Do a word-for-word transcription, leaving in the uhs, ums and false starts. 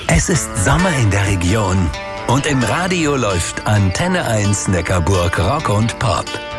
Es ist Sommer in der Region und im Radio läuft Antenne eins Neckarburg Rock und Pop.